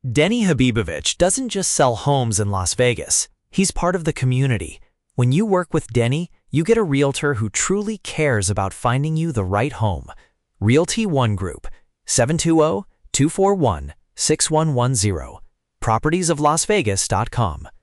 Denny Habibovich doesn't just sell homes in Las Vegas. He's part of the community. When you work with Denny, you get a realtor who truly cares about finding you the right home. Realty One Group, 720-241-6110. propertiesoflasvegas.com